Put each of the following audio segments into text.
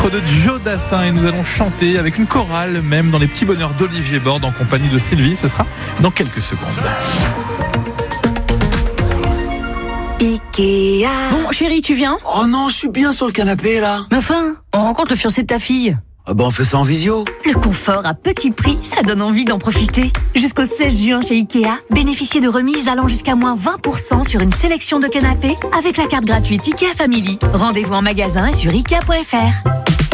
De Joe Dassin et nous allons chanter avec une chorale même dans les petits bonheurs d'Olivier Borde en compagnie de Sylvie. Ce sera dans quelques secondes. Ikea. Bon, chérie, tu viens ? Oh non, je suis bien sur le canapé là. Mais enfin, on rencontre le fiancé de ta fille. Ah bah on fait ça en visio. Le confort à petit prix, ça donne envie d'en profiter. Jusqu'au 16 juin chez Ikea, bénéficiez de remises allant jusqu'à moins 20% sur une sélection de canapés avec la carte gratuite Ikea Family. Rendez-vous en magasin et sur Ikea.fr.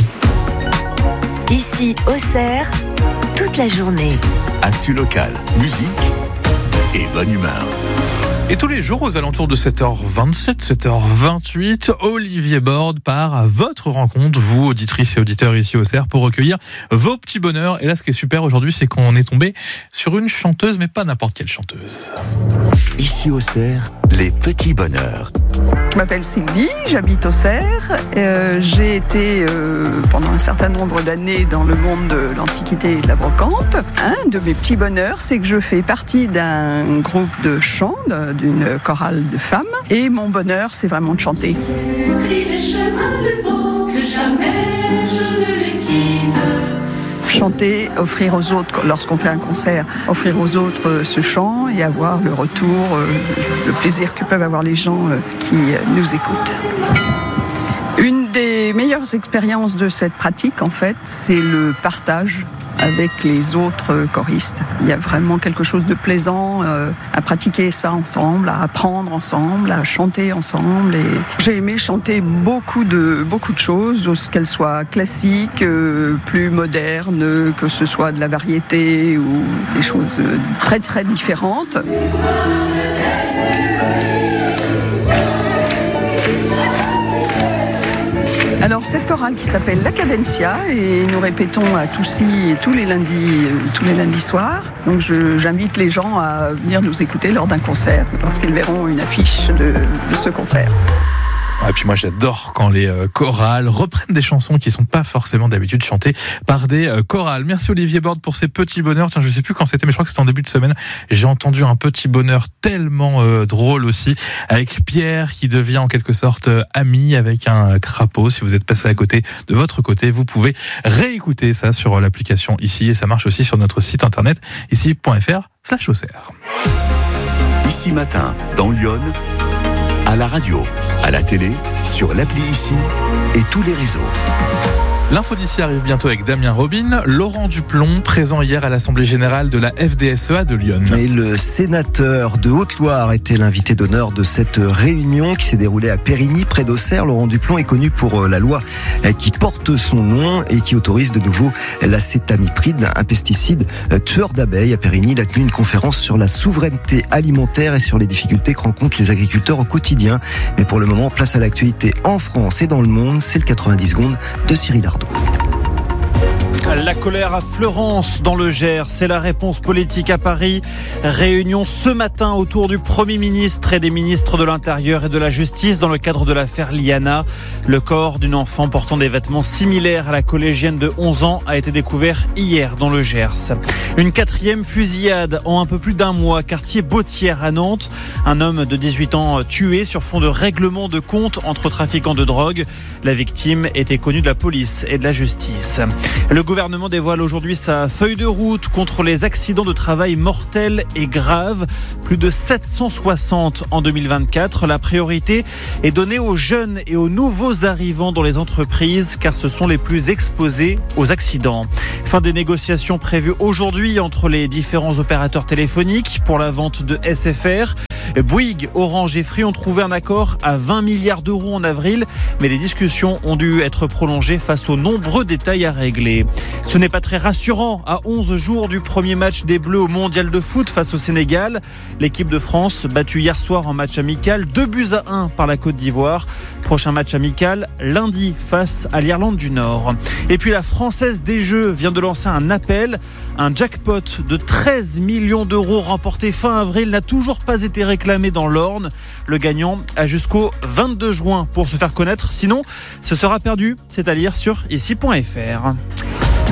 Ici, Auxerre, toute la journée. Actu locale, musique et bonne humeur. Et tous les jours, aux alentours de 7h27, 7h28, Olivier Borde part à votre rencontre, vous, auditrices et auditeurs ici au CERF, pour recueillir vos petits bonheurs. Et là, ce qui est super aujourd'hui, c'est qu'on est tombé sur une chanteuse, mais pas n'importe quelle chanteuse. Ici au CERF, les petits bonheurs. Je m'appelle Sylvie, j'habite au Cerf. J'ai été pendant un certain nombre d'années dans le monde de l'antiquité et de la brocante. Un de mes petits bonheurs, c'est que je fais partie d'un groupe de chant, d'une chorale de femmes. Et mon bonheur, c'est vraiment de chanter. Pris les chemins du vent, que jamais je ne les quitte. Chanter, offrir aux autres, lorsqu'on fait un concert, offrir aux autres ce chant et avoir le retour, le plaisir que peuvent avoir les gens qui nous écoutent. Une des meilleures expériences de cette pratique, en fait, c'est le partage avec les autres choristes. Il y a vraiment quelque chose de plaisant à pratiquer ça ensemble, à apprendre ensemble, à chanter ensemble. Et j'ai aimé chanter beaucoup de choses, qu'elles soient classiques, plus modernes, que ce soit de la variété ou des choses très très différentes. Alors cette chorale qui s'appelle La Cadencia et nous répétons à Toussy tous les lundis soirs. Donc j'invite les gens à venir nous écouter lors d'un concert lorsqu'ils verront une affiche de ce concert. Et puis moi j'adore quand les chorales reprennent des chansons qui sont pas forcément d'habitude chantées par des chorales. Merci Olivier Borde pour ces petits bonheurs. Tiens, je sais plus quand c'était, mais je crois que c'était en début de semaine. J'ai entendu un petit bonheur tellement drôle aussi, avec Pierre qui devient en quelque sorte ami avec un crapaud. Si vous êtes passé à côté de votre côté, vous pouvez réécouter ça sur l'application Ici, et ça marche aussi sur notre site internet ici.fr/Auxerre. Ici matin, dans Lyon, à la radio, à la télé, sur l'appli Ici et tous les réseaux. L'info d'ici arrive bientôt avec Damien Robin. Laurent Duplon, présent hier à l'Assemblée Générale de la FDSEA de Lyon. Et le sénateur de Haute-Loire était l'invité d'honneur de cette réunion qui s'est déroulée à Périgny, près d'Auxerre. Laurent Duplon est connu pour la loi qui porte son nom et qui autorise de nouveau l'acétamipride, un pesticide tueur d'abeilles. À Périgny, il a tenu une conférence sur la souveraineté alimentaire et sur les difficultés que rencontrent les agriculteurs au quotidien. Mais pour le moment, place à l'actualité en France et dans le monde. C'est le 90 secondes de Cyril Ardou. La colère à Fleurance dans le Gers, c'est la réponse politique à Paris. Réunion ce matin autour du Premier ministre et des ministres de l'Intérieur et de la Justice dans le cadre de l'affaire Liana. Le corps d'une enfant portant des vêtements similaires à la collégienne de 11 ans a été découvert hier dans le Gers. Une 4e fusillade en un peu plus d'un mois, quartier Bautière à Nantes. Un homme de 18 ans tué sur fond de règlement de compte entre trafiquants de drogue. La victime était connue de la police et de la justice. Le gouvernement dévoile aujourd'hui sa feuille de route contre les accidents de travail mortels et graves. Plus de 760 en 2024. La priorité est donnée aux jeunes et aux nouveaux arrivants dans les entreprises car ce sont les plus exposés aux accidents. Fin des négociations prévues aujourd'hui entre les différents opérateurs téléphoniques pour la vente de SFR. Bouygues, Orange et Free ont trouvé un accord à 20 milliards d'euros en avril, mais les discussions ont dû être prolongées face aux nombreux détails à régler. Ce n'est pas très rassurant à 11 jours du premier match des Bleus au Mondial de foot face au Sénégal. L'équipe de France, battue hier soir en match amical, 2-1 par la Côte d'Ivoire. Prochain match amical, lundi, face à l'Irlande du Nord. Et puis la Française des Jeux vient de lancer un appel. Un jackpot de 13 millions d'euros remporté fin avril n'a toujours pas été réclamé dans l'Orne. Le gagnant a jusqu'au 22 juin pour se faire connaître. Sinon, ce sera perdu. C'est à lire sur ici.fr.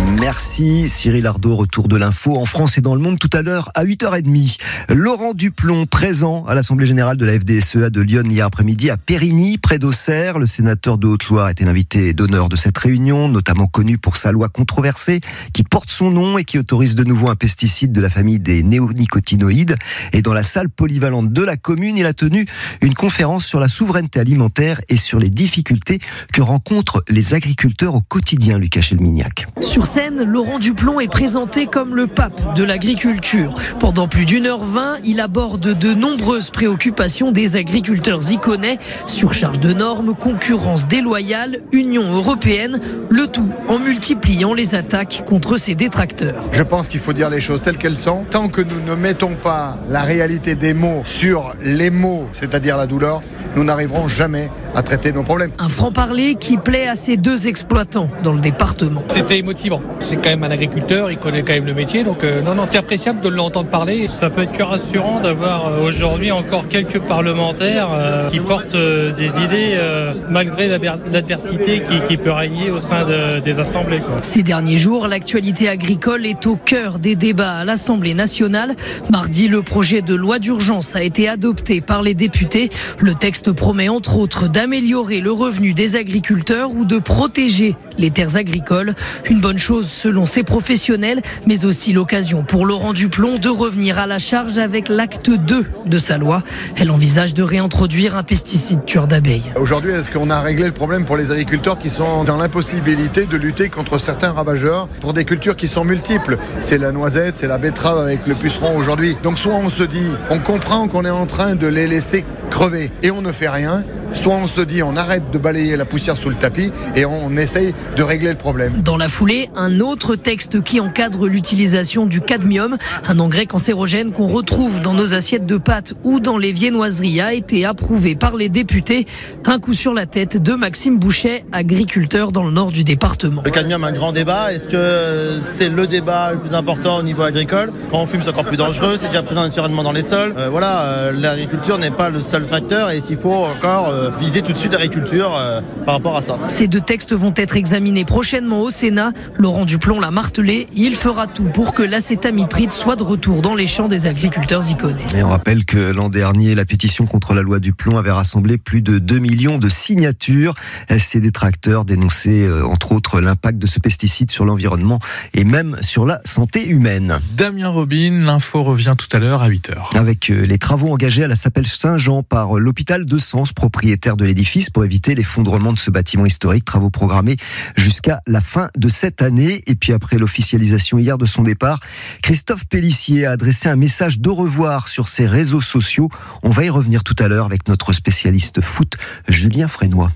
Merci Cyril Ardo, retour de l'info en France et dans le monde tout à l'heure à 8h30. Laurent Duplon, présent à l'Assemblée Générale de la FDSEA de Lyon hier après-midi à Périgny, près d'Auxerre. Le sénateur de Haute-Loire était l'invité d'honneur de cette réunion, notamment connu pour sa loi controversée qui porte son nom et qui autorise de nouveau un pesticide de la famille des néonicotinoïdes. Et dans la salle polyvalente de la commune, il a tenu une conférence sur la souveraineté alimentaire et sur les difficultés que rencontrent les agriculteurs au quotidien, Lucas Chelmignac. Sur scène, Laurent Duplon est présenté comme le pape de l'agriculture. Pendant plus d'1h20, il aborde de nombreuses préoccupations des agriculteurs iconais. Surcharge de normes, concurrence déloyale, Union européenne, le tout en multipliant les attaques contre ses détracteurs. Je pense qu'il faut dire les choses telles qu'elles sont. Tant que nous ne mettons pas la réalité des mots sur les mots, c'est-à-dire la douleur, nous n'arriverons jamais à traiter nos problèmes. Un franc-parler qui plaît à ces deux exploitants dans le département. C'était motivant. C'est quand même un agriculteur, il connaît quand même le métier, donc c'est appréciable de l'entendre parler. Ça peut être que rassurant d'avoir aujourd'hui encore quelques parlementaires qui portent des idées malgré l'adversité qui peut régner au sein des assemblées. Ces derniers jours, l'actualité agricole est au cœur des débats à l'Assemblée nationale. Mardi, le projet de loi d'urgence a été adopté par les députés. Le texte promet entre autres d'améliorer le revenu des agriculteurs ou de protéger les terres agricoles. Une bonne chose selon ces professionnels, mais aussi l'occasion pour Laurent Duplon de revenir à la charge avec l'acte 2 de sa loi. Elle envisage de réintroduire un pesticide tueur d'abeilles. Aujourd'hui, est-ce qu'on a réglé le problème pour les agriculteurs qui sont dans l'impossibilité de lutter contre certains ravageurs pour des cultures qui sont multiples? C'est la noisette, c'est la betterave avec le puceron aujourd'hui. Donc soit on se dit, on comprend qu'on est en train de les laisser crever et on ne fait rien, soit on se dit on arrête de balayer la poussière sous le tapis et on essaye de régler le problème. Dans la foulée, un autre texte qui encadre l'utilisation du cadmium, un engrais cancérogène qu'on retrouve dans nos assiettes de pâtes ou dans les viennoiseries, a été approuvé par les députés. Un coup sur la tête de Maxime Bouchet, agriculteur dans le nord du département. Le cadmium, un grand débat. Est-ce que c'est le débat le plus important au niveau agricole? Quand on fume, c'est encore plus dangereux. C'est déjà présent naturellement dans les sols. L'agriculture n'est pas le seul facteur et s'il faut encore viser tout de suite l'agriculture par rapport à ça. Ces deux textes vont être examinés prochainement au Sénat. Laurent Duplon l'a martelé, il fera tout pour que l'acétamipride soit de retour dans les champs des agriculteurs iconés. Et on rappelle que l'an dernier, la pétition contre la loi Duplon avait rassemblé plus de 2 millions de signatures. Ces détracteurs dénonçaient entre autres l'impact de ce pesticide sur l'environnement et même sur la santé humaine. Damien Robin, l'info revient tout à l'heure à 8h. Avec les travaux engagés à la Chapelle Saint-Jean par l'hôpital de Sens, propriétaire de l'édifice, pour éviter l'effondrement de ce bâtiment historique, travaux programmés jusqu'à la fin de cette année. Et puis après l'officialisation hier de son départ, Christophe Pélissier a adressé un message d'au revoir sur ses réseaux sociaux. On va y revenir tout à l'heure avec notre spécialiste foot, Julien Frénois.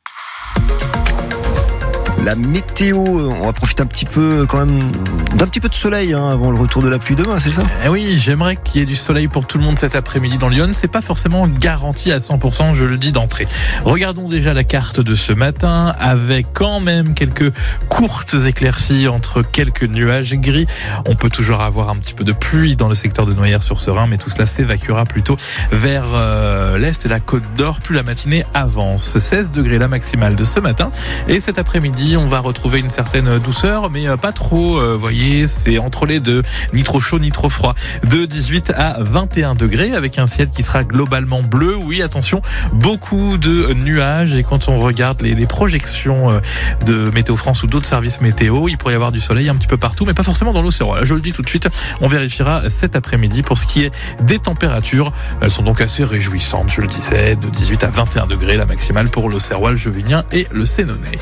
La météo, on va profiter un petit peu quand même d'un petit peu de soleil avant le retour de la pluie demain, c'est ça ? Oui, j'aimerais qu'il y ait du soleil pour tout le monde cet après-midi dans Lyon. C'est pas forcément garanti à 100%, je le dis d'entrée. Regardons déjà la carte de ce matin avec quand même quelques courtes éclaircies entre quelques nuages gris. On peut toujours avoir un petit peu de pluie dans le secteur de Noyers-sur-Serein, mais tout cela s'évacuera plutôt vers l'est et la Côte d'Or. Plus la matinée avance. 16 degrés la maximale de ce matin. Et cet après-midi, on va retrouver une certaine douceur, mais pas trop. Voyez, c'est entre les deux, ni trop chaud ni trop froid. De 18 à 21 degrés, avec un ciel qui sera globalement bleu. Oui, attention, beaucoup de nuages. Et quand on regarde les projections de Météo France ou d'autres services météo, il pourrait y avoir du soleil un petit peu partout, mais pas forcément dans l'Auxerrois. Je le dis tout de suite, on vérifiera cet après-midi. Pour ce qui est des températures, elles sont donc assez réjouissantes, je le disais, de 18 à 21 degrés, la maximale pour l'Auxerrois, le Jovinien et le Sénonais.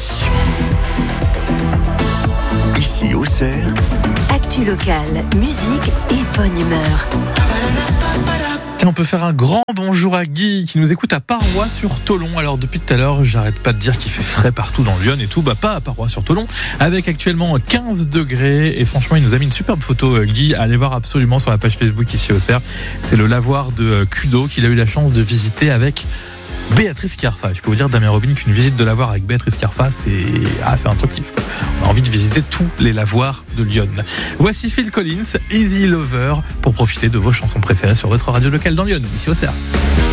Ici Auxerre, Actu locale, musique et bonne humeur. Tiens, on peut faire un grand bonjour à Guy qui nous écoute à Parois-sur-Tholon. Alors depuis tout à l'heure, j'arrête pas de dire qu'il fait frais partout dans Lyon et tout, pas à Parois-sur-Tholon, avec actuellement 15 degrés. Et franchement, il nous a mis une superbe photo, Guy. Allez voir absolument sur la page Facebook ici Auxerre. C'est le lavoir de Cudo qu'il a eu la chance de visiter avec Béatrice Carfa. Je peux vous dire, Damien Robin, qu'une visite de lavoir avec Béatrice Carfa, c'est un truc kiff. On a envie de visiter tous les lavoirs de Lyon. Voici Phil Collins, Easy Lover, pour profiter de vos chansons préférées sur votre radio locale dans Lyon, ici au Auxerre.